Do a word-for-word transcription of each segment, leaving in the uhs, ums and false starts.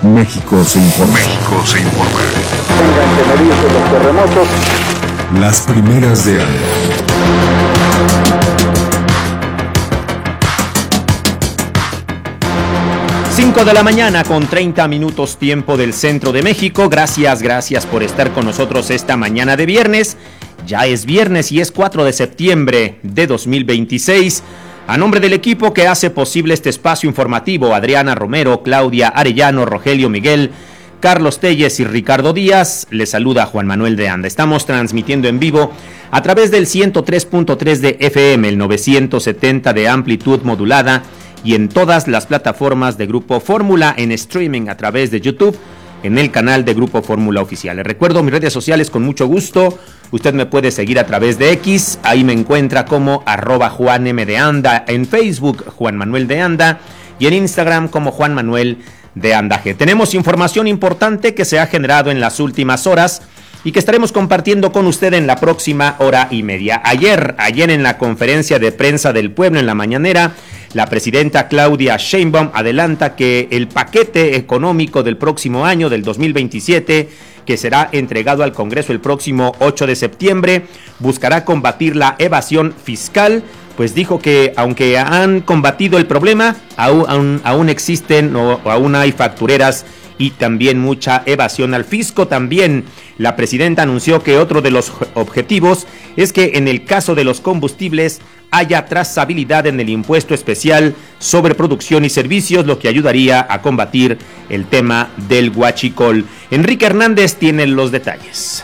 México se informa. México se informa. Tengan que medirse los terremotos. Las primeras de año. cinco de la mañana con treinta minutos tiempo del centro de México. Gracias, gracias por estar con nosotros esta mañana de viernes. Ya es viernes y es cuatro de septiembre de dos mil veintiséis. A nombre del equipo que hace posible este espacio informativo, Adriana Romero, Claudia Arellano, Rogelio Miguel, Carlos Telles y Ricardo Díaz, les saluda Juan Manuel de Anda. Estamos transmitiendo en vivo a través del ciento tres punto tres de F M, el novecientos setenta de amplitud modulada y en todas las plataformas de Grupo Fórmula, en streaming a través de YouTube, en el canal de Grupo Fórmula Oficial. Les recuerdo mis redes sociales con mucho gusto. Usted me puede seguir a través de X, ahí me encuentra como arroba Juan M de Anda, en Facebook Juan Manuel de Anda y en Instagram como Juan Manuel de Andaje. Tenemos información importante que se ha generado en las últimas horas y que estaremos compartiendo con usted en la próxima hora y media. Ayer, ayer en la conferencia de prensa del pueblo en la mañanera, la presidenta Claudia Sheinbaum adelanta que el paquete económico del próximo año, del dos mil veintisiete, que será entregado al Congreso el próximo ocho de septiembre, buscará combatir la evasión fiscal. Pues dijo que aunque han combatido el problema, aún, aún, aún existen o aún hay factureras y también mucha evasión al fisco. También la presidenta anunció que otro de los objetivos es que en el caso de los combustibles haya trazabilidad en el impuesto especial sobre producción y servicios, lo que ayudaría a combatir el tema del huachicol. Enrique Hernández tiene los detalles.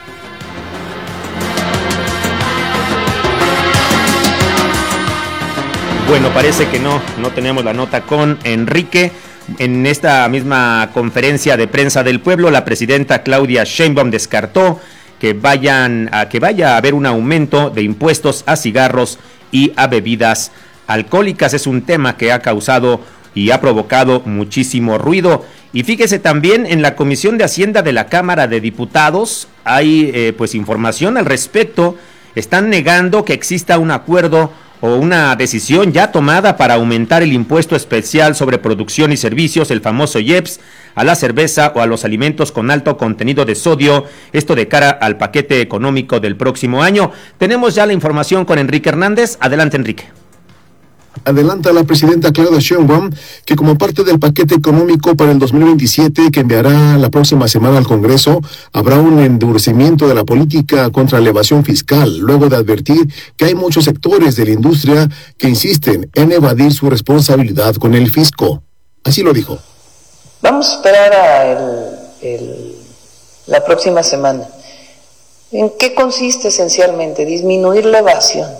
Bueno, parece que no, no tenemos la nota con Enrique. En esta misma conferencia de prensa del pueblo, la presidenta Claudia Sheinbaum descartó que vayan a que vaya a haber un aumento de impuestos a cigarros y a bebidas alcohólicas. Es un tema que ha causado y ha provocado muchísimo ruido. Y fíjese también en la Comisión de Hacienda de la Cámara de Diputados hay eh, pues información al respecto. Están negando que exista un acuerdo o una decisión ya tomada para aumentar el impuesto especial sobre producción y servicios, el famoso I E P S, a la cerveza o a los alimentos con alto contenido de sodio, esto de cara al paquete económico del próximo año. Tenemos ya la información con Enrique Hernández. Adelante, Enrique. Adelanta la presidenta Claudia Sheinbaum que como parte del paquete económico para el dos mil veintisiete que enviará la próxima semana al Congreso, habrá un endurecimiento de la política contra la evasión fiscal, luego de advertir que hay muchos sectores de la industria que insisten en evadir su responsabilidad con el fisco. Así lo dijo. Vamos a esperar a el, el, la próxima semana. ¿En qué consiste esencialmente? Disminuir la evasión.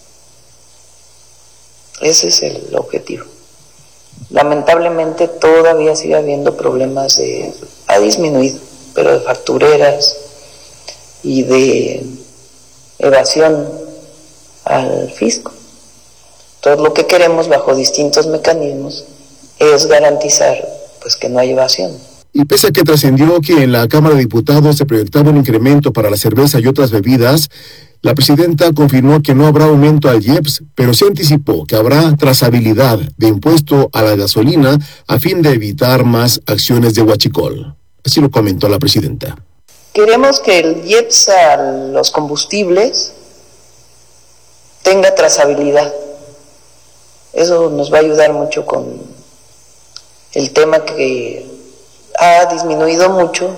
Ese es el objetivo. Lamentablemente todavía sigue habiendo problemas de, ha disminuido, pero de factureras y de evasión al fisco. Todo lo que queremos bajo distintos mecanismos es garantizar pues que no hay evasión. Y pese a que trascendió que en la Cámara de Diputados se proyectaba un incremento para la cerveza y otras bebidas, la presidenta confirmó que no habrá aumento al I E P S, pero sí anticipó que habrá trazabilidad de impuesto a la gasolina a fin de evitar más acciones de huachicol. Así lo comentó la presidenta. Queremos que el I E P S a los combustibles tenga trazabilidad. Eso nos va a ayudar mucho con el tema que ha disminuido mucho,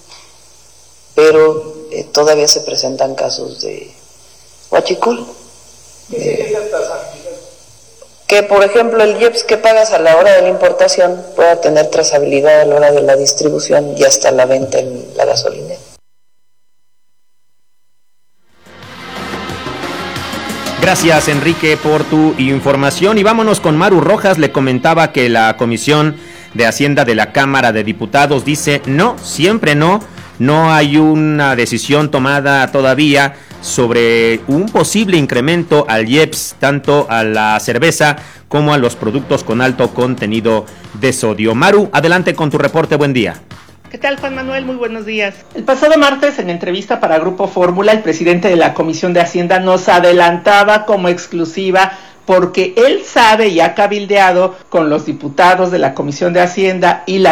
pero eh, todavía se presentan casos de huachicol. Eh, que por ejemplo el I E P S que pagas a la hora de la importación pueda tener trazabilidad a la hora de la distribución y hasta la venta en la gasolinera. Gracias, Enrique, por tu información. Y vámonos con Maru Rojas. Le comentaba que la Comisión de Hacienda de la Cámara de Diputados dice no, siempre no. No hay una decisión tomada todavía sobre un posible incremento al I E P S, tanto a la cerveza como a los productos con alto contenido de sodio. Maru, adelante con tu reporte. Buen día. ¿Qué tal, Juan Manuel? Muy buenos días. El pasado martes, en entrevista para Grupo Fórmula, el presidente de la Comisión de Hacienda nos adelantaba como exclusiva, porque él sabe y ha cabildeado con los diputados de la Comisión de Hacienda y la